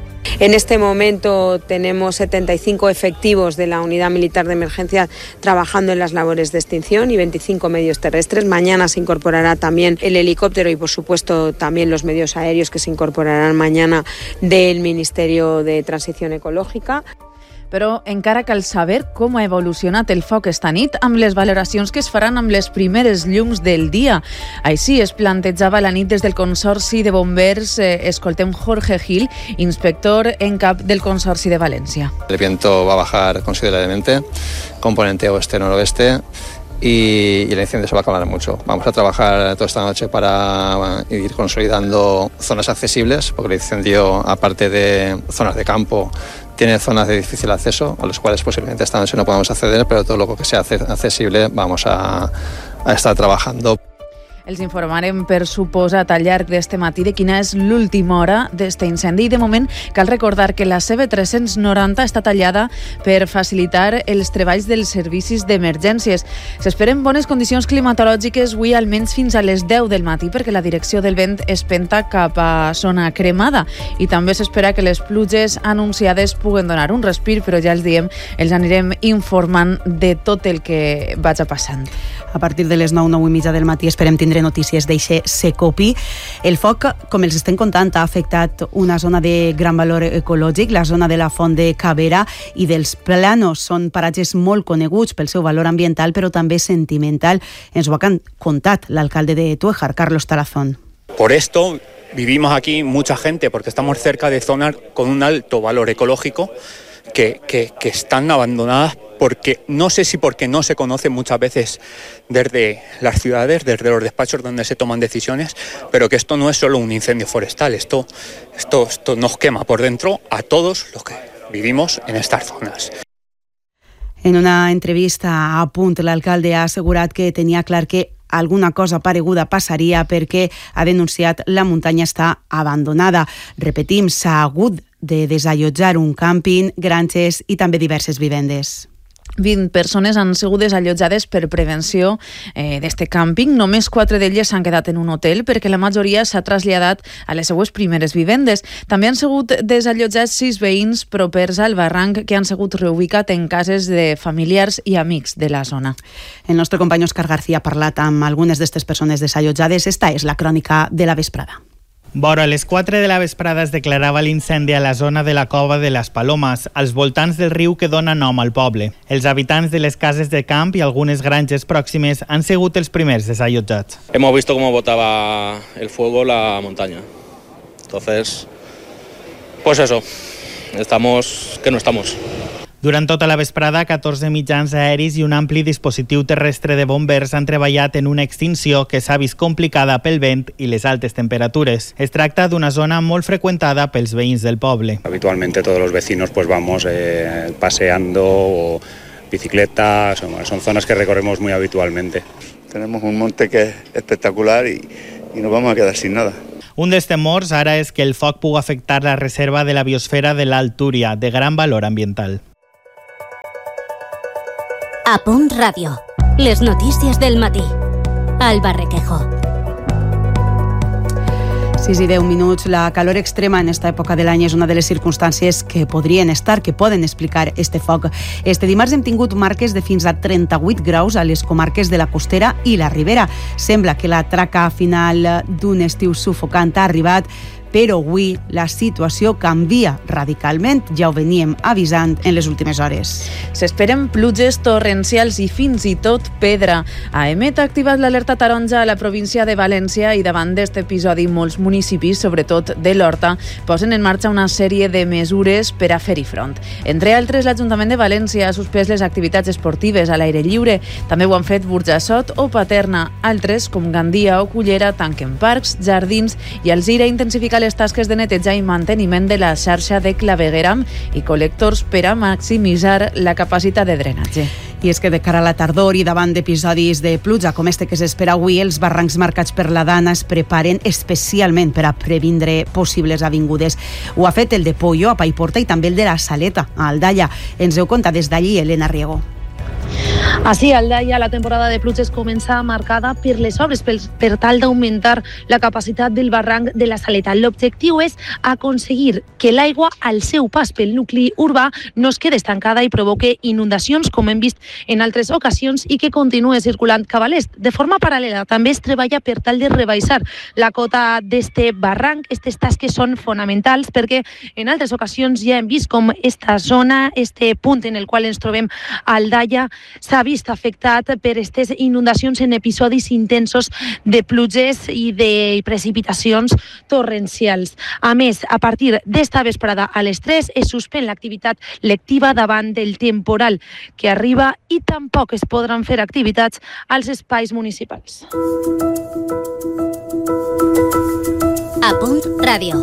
En este momento tenemos 75 efectivos de la Unidad Militar de Emergencia trabajando en las labores de extinción y 25 medios terrestres. Mañana se incorporará también el helicóptero y, por supuesto, también los medios aéreos que se incorporarán mañana del Ministerio de Transición Ecológica. Però encara cal saber com ha evolucionat el foc esta nit amb les valoracions que es faran amb les primeres llums del dia. Així es plantejava la nit des del Consorci de Bombers. Escoltem Jorge Gil, inspector en cap del Consorci de València. El viento va a bajar considerablemente, componente oeste-noroeste, y el incendio se va a calmar mucho. Vamos a trabajar toda esta noche para ir consolidando zonas accesibles, porque el incendio, aparte de zonas de campo, tiene zonas de difícil acceso, a las cuales posiblemente esta noche no podamos acceder, pero todo lo que sea accesible vamos a estar trabajando. Els informarem, per suposat, al llarg d'este matí de quina és l'última hora d'este incendi. I de moment cal recordar que la CB390 està tallada per facilitar els treballs dels servicis d'emergències. S'esperen bones condicions climatològiques avui almenys fins a les 10 del matí perquè la direcció del vent es penta cap a zona cremada i també s'espera que les pluges anunciades puguen donar un respir, però ja els diem, els anirem informant de tot el que vaig passant. A partir de les 9, 9 i mitja del matí esperem tindre notícies d'eixe CECOPI. El foc, com els estem contant, ha afectat una zona de gran valor ecològic, la zona de la Font de Cabera i dels Planos. Són paratges molt coneguts pel seu valor ambiental, però també sentimental. Ens ho ha contat l'alcalde de Tuéjar, Carlos Tarazón. Por esto vivimos aquí mucha gente, porque estamos cerca de zonas con un alto valor ecológico que están abandonadas porque no sé si porque no se conocen muchas veces desde las ciudades, desde los despachos donde se toman decisiones, pero que esto no es solo un incendio forestal, esto nos quema por dentro a todos los que vivimos en estas zonas. En una entrevista a Punt, l'alcalde ha assegurat que tenia clar que alguna cosa pareguda passaria perquè ha denunciat la muntanya està abandonada. Repetim, s'ha hagut de desallotjar un càmping, granges i també diverses vivendes. 20 persones han sigut desallotjades per prevenció d'este càmping. Només 4 d'elles s'han quedat en un hotel perquè la majoria s'ha traslladat a les seues primeres vivendes. També han sigut desallotjats 6 veïns propers al barranc que han sigut reubicats en cases de familiars i amics de la zona. El nostre company Òscar García ha parlat amb algunes d'aquestes persones desallotjades. Esta és la crònica de la vesprada. Vora les 4 de la vesprada es declarava l'incendi a la zona de la Cova de les Palomes, als voltants del riu que dona nom al poble. Els habitants de les cases de camp i algunes granges pròximes han sigut els primers desallotjats. Hemos visto cómo botaba el fuego la montaña. Entonces, pues eso, estamos que no estamos. Durant tota la vesprada, 14 mitjans aeris i un ampli dispositiu terrestre de bombers han treballat en una extinció que s'ha vist complicada pel vent i les altes temperatures. Es tracta d'una zona molt frecuentada pels veïns del poble. Habitualmente todos los vecinos pues vamos paseando o bicicleta, son zonas que recorremos muy habitualmente. Tenemos un monte que es espectacular y nos vamos a quedar sin nada. Un dels temors ara és que el foc pugui afectar la reserva de la biosfera de l'Alt Túria, de gran valor ambiental. A Punt Ràdio. Les notícies del matí. Alba Requejo. 6 i 10 minuts. La calor extrema en esta època de l'any és una de les circumstàncies que poden explicar este foc. Este dimarts hem tingut marques de fins a 38 graus a les comarques de la Costera i la Ribera. Sembla que la traca final d'un estiu sufocant ha arribat, però avui la situació canvia radicalment, ja ho veníem avisant en les últimes hores. S'esperen pluges torrencials i fins i tot pedra. AEMET ha activat l'alerta taronja a la província de València i davant d'aquest episodi molts municipis, sobretot de l'Horta, posen en marxa una sèrie de mesures per a fer-hi front. Entre altres, l'Ajuntament de València ha suspès les activitats esportives a l'aire lliure. També ho han fet Burjassot o Paterna. Altres, com Gandia o Cullera, tanquen parcs, jardins i Alzira intensifica les tasques de neteja i manteniment de la xarxa de clavegueram i col·lectors per a maximitzar la capacitat de drenatge. I és que de cara a la tardor i davant d'episodis de pluja com este que s'espera avui, els barrancs marcats per la Dana es preparen especialment per a previndre possibles avingudes. Ho ha fet el de Pollo, a Paiporta, i també el de la Saleta, a Aldaia. Ens ho conta des d'allí Elena Riego. Així, a Aldaia, la temporada de pluges comença marcada per les obres per tal d'augmentar la capacitat del barranc de la Saleta. L'objectiu és aconseguir que l'aigua al seu pas pel nucli urbà no es quede estancada i provoque inundacions, com hem vist en altres ocasions, i que continue circulant cap a l'est. De forma paral·lela, també es treballa per tal de rebaixar la cota d'este barranc. Aquestes tasques són fonamentals perquè en altres ocasions ja hem vist com esta zona, este punt en el qual ens trobem a Aldaia, s'ha vist afectat per aquestes inundacions en episodis intensos de pluges i de precipitacions torrencials. A més, a partir d'esta vesprada a les 3 es suspèn l'activitat lectiva davant del temporal que arriba i tampoc es podran fer activitats als espais municipals. A Punt Ràdio.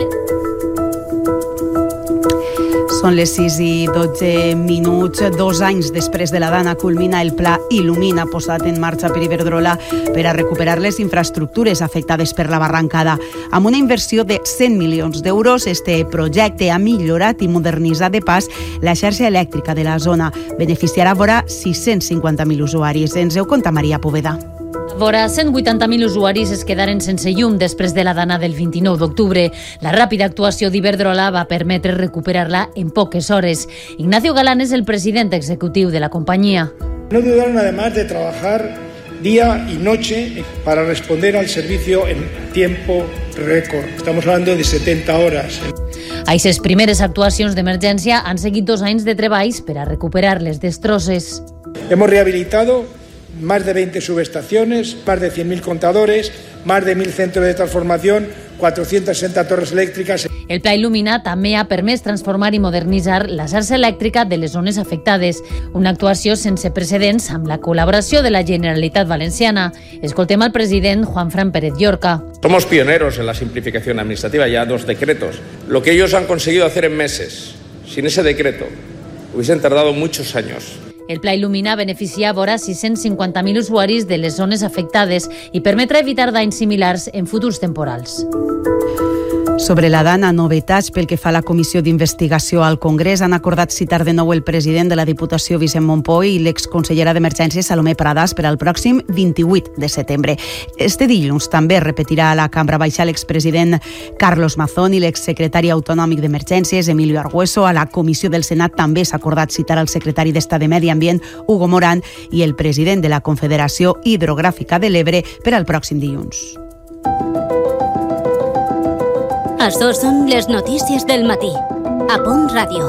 Són les 6 i 12 minuts. 2 anys després de la Dana culmina el pla Il·lumina posat en marxa per Iberdrola per a recuperar les infraestructures afectades per la barrancada. Amb una inversió de 100 milions d'euros, este projecte ha millorat i modernitzat de pas la xarxa elèctrica de la zona. Beneficiarà vora 650.000 usuaris. Ens ho conta Maria Poveda. Vora 180.000 usuaris es quedaren sense llum després de la Dana del 29 d'octubre. La ràpida actuació d'Iberdrola va permetre recuperar-la en poques hores. Ignacio Galán és el president executiu de la compañía. No dudaron además de trabajar día y noche para responder al servicio en tiempo récord. Estamos hablando de 70 horas. A aquestes primeres actuacions d'emergència han seguit 2 anys de treballs per a recuperar les destrosses. Hemos rehabilitado más de 20 subestaciones, más de 100.000 contadores, más de 1.000 centros de transformación, 460 torres elèctriques. El Pla Il·lumina també ha permès transformar i modernitzar la xarxa elèctrica de les zones afectades, una actuació sense precedents amb la col·laboració de la Generalitat Valenciana. Escoltem al president Juanfran Pérez Llorca. Somos pioneros en la simplificación administrativa, ya 2 decretos. Lo que ellos han conseguido hacer en meses, sin ese decreto, hubiesen tardado muchos años. El Pla Il·lumina beneficia vora 650.000 usuaris de les zones afectades i permetrà evitar danys similars en futurs temporals. Sobre la Dana, novetats pel que fa a la comissió d'investigació al Congrés. Han acordat citar de nou el president de la Diputació, Vicent Montpoi, i l'exconsellera d'Emergències, Salomé Pradas, per al pròxim 28 de setembre. Este dilluns també repetirà a la Cambra Baixa l'expresident Carlos Mazón i l'exsecretari autonòmic d'Emergències, Emilio Argüeso. A la comissió del Senat també s'ha acordat citar el secretari d'Estat de Medi Ambient, Hugo Morán, i el president de la Confederació Hidrogràfica de l'Ebre per al pròxim dilluns. Açò són les notícies del matí. A Punt Ràdio.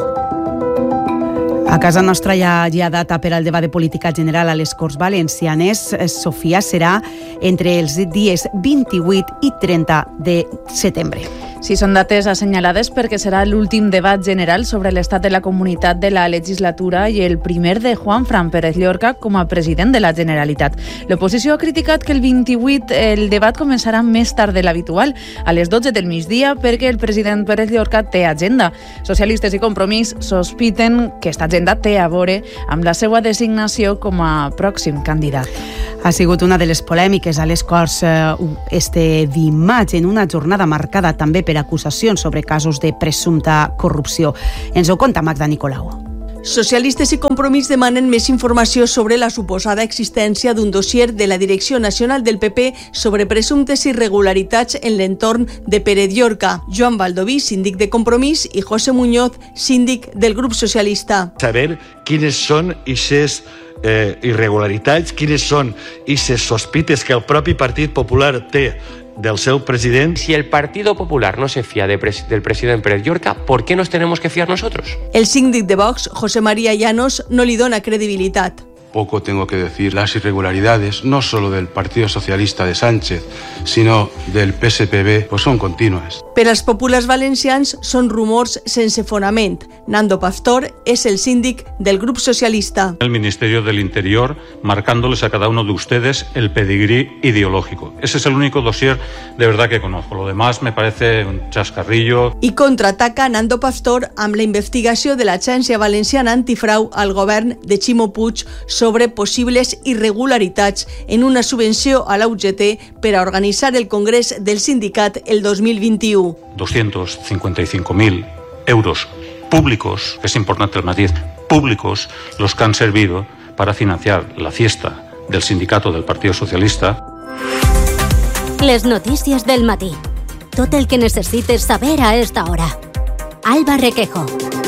A casa nostra hi ha data per al debat de política general a les Corts Valencianes. Sofia, serà entre els dies 28 i 30 de setembre. Sí, són dates assenyalades perquè serà l'últim debat general sobre l'estat de la comunitat de la legislatura i el primer de Juanfran Pérez Llorca com a president de la Generalitat. L'oposició ha criticat que el 28 el debat començarà més tard de l'habitual, a les 12 del migdia, perquè el president Pérez Llorca té agenda. Socialistes i Compromís sospiten que aquesta agenda té a veure amb la seva designació com a pròxim candidat. Ha sigut una de les polèmiques a les Corts este dimarts, en una jornada marcada també per acusacions sobre casos de presumpta corrupció. Ens ho conta Magda Nicolau. Socialistes i Compromís demanen més informació sobre la suposada existència d'un dossier de la Direcció Nacional del PP sobre presumptes irregularitats en l'entorn de Pérez Llorca. Joan Baldoví, síndic de Compromís, i José Muñoz, síndic del grup socialista. Saber quines són aquestes irregularitats, quines són aquestes sospites que el propi Partit Popular té del seu president. Si el Partido Popular no se fía del presidente Pérez Llorca, ¿por qué nos tenemos que fiar nosotros? El síndic de Vox, José María Llanos, no li dona credibilitat. Poco tengo que decir. Las irregularidades, no solo del Partido Socialista de Sánchez, sino del PSPB, pues son continuas. Per als populars valencians són rumors sense fonament. Nando Pastor és el síndic del grup socialista. El Ministerio del Interior marcándoles a cada uno de ustedes el pedigrí ideológico. Ese es el único dossier de verdad que conozco. Lo demás me parece un chascarrillo. I contraataca Nando Pastor amb la investigació de l'Agència Valenciana Antifrau al govern de Ximo Puig sobre possibles irregularitats en una subvenció a la UGT per a organitzar el Congrés del Sindicat el 2021. 255.000 euros públicos, es importante el matiz, públicos, los que han servido para financiar la fiesta del sindicato del Partido Socialista. Les notícies del matí. Tot el que necessites saber a esta hora. Alba Requejo.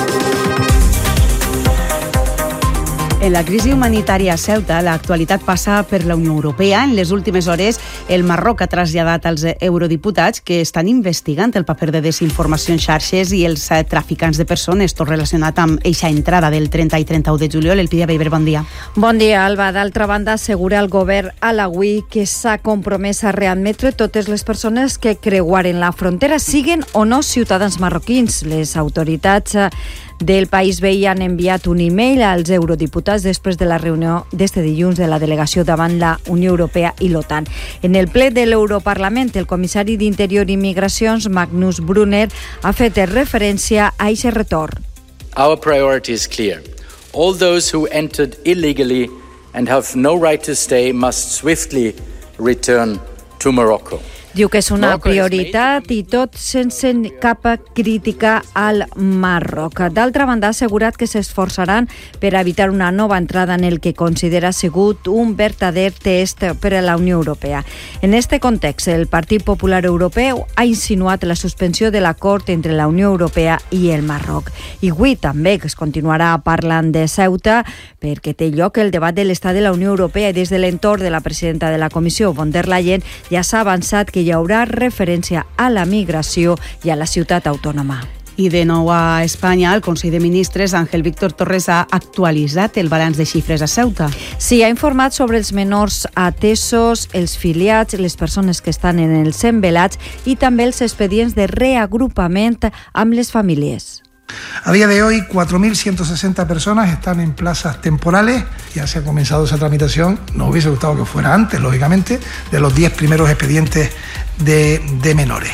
En la crisi humanitària a Ceuta, l'actualitat passa per la Unió Europea. En les últimes hores, el Marroc ha traslladat als eurodiputats que estan investigant el paper de desinformació en xarxes i els traficants de persones, tot relacionat amb eixa entrada del 30 i 31 de juliol. Elpidia Beiber, bon dia. Bon dia, Alba. D'altra banda, assegura el govern alauí que s'ha compromès a readmetre totes les persones que creuaren la frontera, siguen o no ciutadans marroquins. Les autoritats del país veí han enviat un e-mail als eurodiputats després de la reunió d'este dilluns de la delegació davant la Unió Europea i l'OTAN. En el ple de l'Europarlament, el comissari d'Interior i Migracions, Magnus Brunner, ha fet referència a aquest retorn. Our priority is clear. All those who entered illegally and have no right to stay must swiftly return to Morocco. Diu que és una prioritat i tot sense cap crítica al Marroc. D'altra banda, ha assegurat que s'esforçaran per evitar una nova entrada en el que considera sigut un verdader test per a la Unió Europea. En este context, el Partit Popular Europeu ha insinuat la suspensió de l'acord entre la Unió Europea i el Marroc. I avui també es continuarà parlant de Ceuta perquè té lloc el debat de l'estat de la Unió Europea i des de l'entorn de la presidenta de la Comissió, von der Leyen, ja s'ha avançat que hi haurà referència a la migració i a la ciutat autònoma. I de nou a Espanya, el Consell de Ministres, Ángel Víctor Torres, ha actualitzat el balanç de xifres a Ceuta. Sí, ha informat sobre els menors atesos, els filiats, les persones que estan en els envelats i també els expedients de reagrupament amb les famílies. A día de hoy, 4.160 personas están en plazas temporales. Ya se ha comenzado esa tramitación. Nos hubiese gustado que fuera antes, lógicamente, de los 10 primeros expedientes de menores.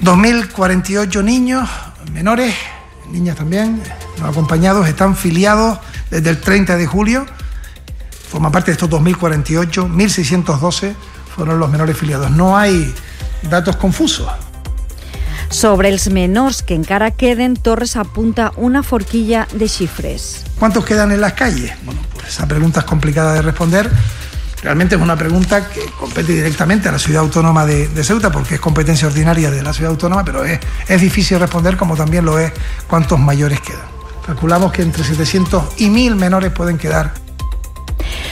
2.048 niños menores, niñas también, no acompañados, están filiados desde el 30 de julio. Forman parte de estos 2.048, 1.612 fueron los menores filiados. No hay datos confusos. Sobre els menors que encara queden, Torres apunta una forquilla de xifres. ¿Cuántos quedan en las calles? Bueno, pues esa pregunta es complicada de responder. Realmente es una pregunta que compete directamente a la ciudad autónoma de Ceuta porque es competencia ordinaria de la ciudad autónoma, pero es difícil responder, como también lo es cuántos mayores quedan. Calculamos que entre 700 y 1.000 menores pueden quedar.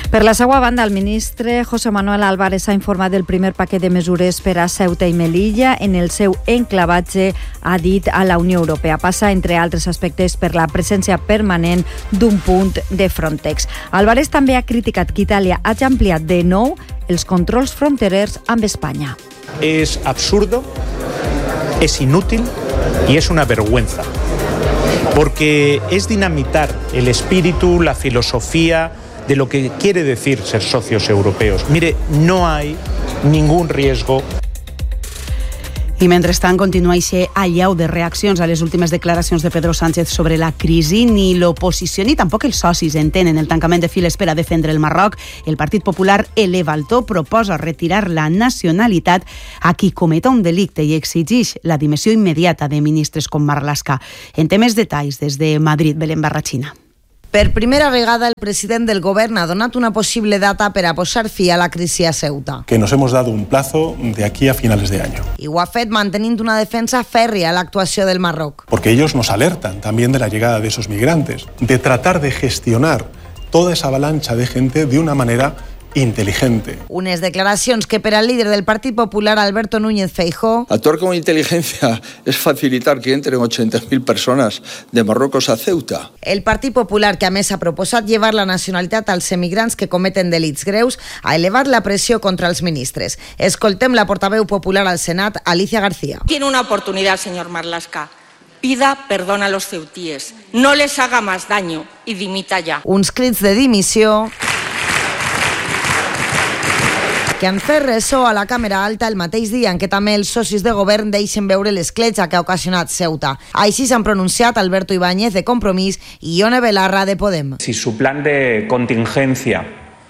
Per la seva banda, el ministre José Manuel Álvarez ha informat del primer paquet de mesures per a Ceuta i Melilla en el seu enclavatge, ha dit, a la Unió Europea. Passa, entre altres aspectes, per la presència permanent d'un punt de Frontex. Álvarez també ha criticat que Itàlia hagi ampliat de nou els controls fronterers amb Espanya. Es absurdo, es inútil y es una vergüenza, porque es dinamitar el espíritu, la filosofía de lo que quiere decir ser socios europeos. Mire, no hay ningún riesgo. I mentrestant continua aquest allau de reaccions a les últimes declaracions de Pedro Sánchez sobre la crisi. Ni l'oposició ni tampoc els socis entenen el tancament de files per a defendre el Marroc. El Partit Popular eleva el to, proposa retirar la nacionalitat a qui cometa un delicte i exigeix la dimissió immediata de ministres com Marlaska. En té més detalls des de Madrid, Belén Barrachina. Per primera vegada, el president del govern ha donat una possible data per a posar fi a la crisi a Ceuta. Que nos hemos dado un plazo de aquí a finales de año. I ho ha fet mantenint una defensa fèrria a l'actuació del Marroc. Porque ellos nos alertan también de la llegada de esos migrantes, de tratar de gestionar toda esa avalancha de gente de una manera inteligente. Unes declaracions que per al líder del Partit Popular, Alberto Núñez Feijóo, actuar con inteligencia es facilitar que entren 80.000 personas de Marruecos a Ceuta. El Partit Popular, que a més ha proposat llevar la nacionalitat als emigrants que cometen delits greus, ha elevat la pressió contra els ministres. Escoltem la portaveu popular al Senat, Alicia García. Tiene una oportunidad, señor Marlaska. Pida perdón a los ceutíes. No les haga más daño y dimita ya. Uns crits de dimissió que han fet ressò a la Càmera Alta el mateix dia en què també els socis de govern deixen veure l'escletxa que ha ocasionat Ceuta. Així s'han pronunciat Alberto Ibáñez, de Compromís, i Ione Belarra, de Podem. Si su plan de contingencia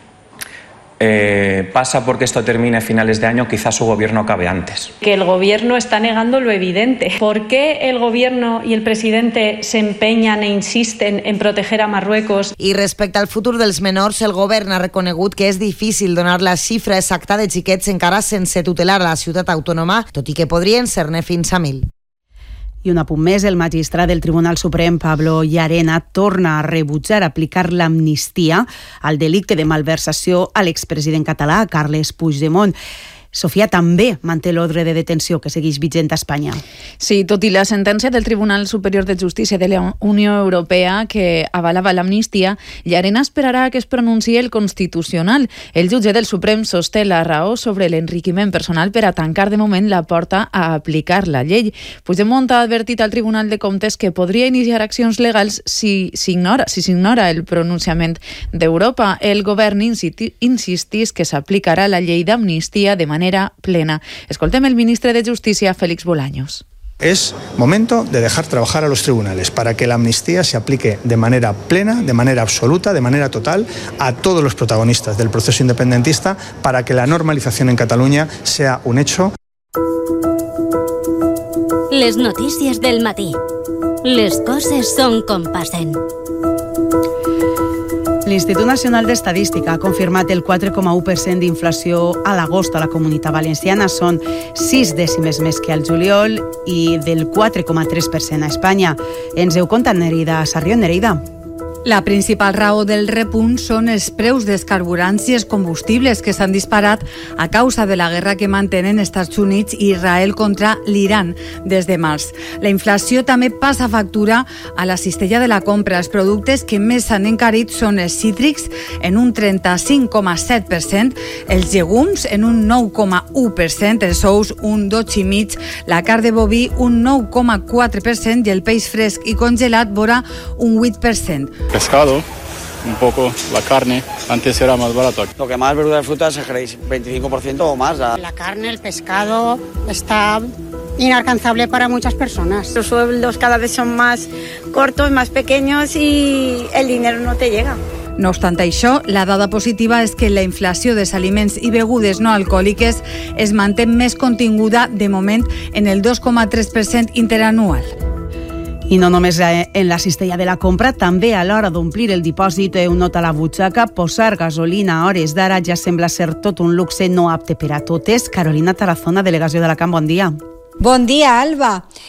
pasa porque esto termine a finales de año, quizás su gobierno acabe antes. Que el gobierno está negando lo evidente. ¿Por qué el gobierno y el presidente se empeñan e insisten en proteger a Marruecos? I respecte al futur dels menors, el govern ha reconegut que és difícil donar la xifra exacta de xiquets encara sense tutelar a la ciutat autònoma, tot i que podrien ser-ne fins a 1.000. I un apunt més, el magistrat del Tribunal Suprem, Pablo Llarena, torna a rebutjar aplicar l'amnistia al delicte de malversació a l'expresident català, Carles Puigdemont. Sofia també manté l'ordre de detenció que segueix vigent a Espanya. Sí, tot i la sentència del Tribunal Superior de Justícia de la Unió Europea que avalava l'amnistia, Llarena esperarà que es pronunciï el Constitucional. El jutge del Suprem sosté la raó sobre l'enriquiment personal per a tancar de moment la porta a aplicar la llei. Puigdemont ha advertit al Tribunal de Comptes que podria iniciar accions legals si s'ignora el pronunciament d'Europa. El govern insistís que s'aplicarà la llei d'amnistia de manera plena. Escoltem el ministre de Justícia, Félix Bolaños. Es momento de dejar trabajar a los tribunales para que la amnistía se aplique de manera plena, de manera absoluta, de manera total a todos los protagonistas del proceso independentista, para que la normalización en Cataluña sea un hecho. Les notícies del matí. Les coses són com passen. L'Institut Nacional d'Estadística ha confirmat el 4,1% d'inflació a l'agost a la Comunitat Valenciana. Són 6 dècimes més que al juliol i del 4,3% a Espanya. Ens ho conta Nereida Sarrión. Nereida. La principal raó del repunt són els preus dels carburants i els combustibles que s'han disparat a causa de la guerra que mantenen Estats Units i Israel contra l'Iran des de març. La inflació també passa factura a la cistella de la compra. Els productes que més s'han encarit són els cítrics en un 35,7%, els llegums en un 9,1%, els ous un 12,5%, la carn de boví un 9,4% i el peix fresc i congelat vora un 8%. Pescado, un poco, la carne, antes era más barato. Lo que más verdura y fruta se creéis 25% o más. La carne, el pescado está inalcanzable para muchas personas. Los sueldos cada vez son más cortos, más pequeños y el dinero no te llega. No obstant això, la dada positiva és que la inflació dels aliments i begudes no alcohòliques es manté més continguda de moment en el 2,3% interanual. I no només en la cistella de la compra, també a l'hora d'omplir el dipòsit un not a la butxaca, posar gasolina a hores d'ara ja sembla ser tot un luxe no apte per a totes. Carolina Tarazona, delegació de la Camp, bon dia. Bon dia, Alba.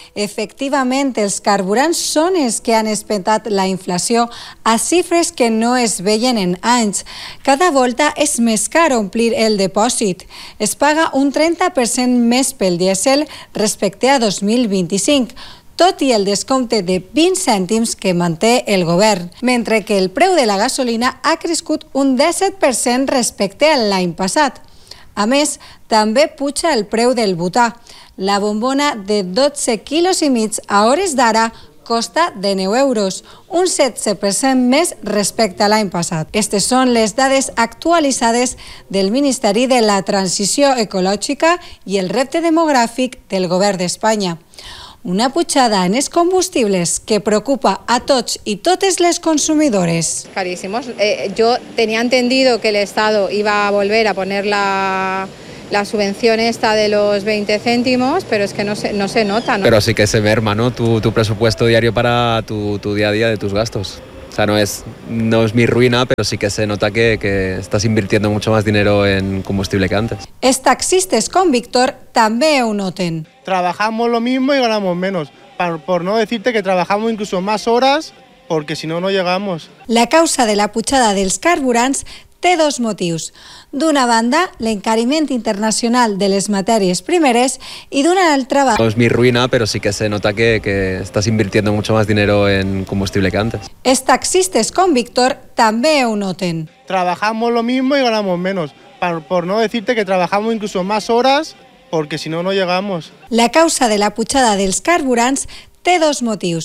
Efectivament, els carburants són els que han espentat la inflació a xifres que no es veien en anys. Cada volta és més car omplir el depòsit. Es paga un 30% més pel dièsel respecte a 2025, tot i el descompte de 20 cèntims que manté el govern, mentre que el preu de la gasolina ha crescut un 17% respecte a l'any passat. A més, també puja el preu del butà. La bombona de 12,5 quilos a hores d'ara costa de 9 euros, un 16% més respecte a l'any passat. Aquestes són les dades actualitzades del Ministeri de la Transició Ecològica i el Repte Demogràfic del Govern d'Espanya. Una pujada en els combustibles que preocupa a tots y totes les consumidores. Carísimos. Yo tenía entendido que el Estado iba a volver a poner la subvención esta de los 20 céntimos, pero es que no se nota, ¿no? Pero sí que se merma, ¿no? Tu presupuesto diario para tu día a día de tus gastos. O sea, no es mi ruïna, però sí que se nota que estás invirtiendo mucho más dinero en combustible que antes. Els taxistes com Víctor també ho noten. Trabajamos lo mismo y ganamos menos. Por no decirte que trabajamos incluso más horas, porque si no, no llegamos. La causa de la pujada dels carburants té dos motius. D'una banda, l'encariment internacional de les matèries primeres i d'una altra banda... No es mi ruïna, pero sí que se nota que estás invirtiendo mucho más dinero en combustible que antes. Els taxistes com Víctor també ho noten. Trabajamos lo mismo y ganamos menos. Por no decirte que trabajamos incluso más horas, porque si no, no llegamos. La causa de la pujada dels carburants té dos motius.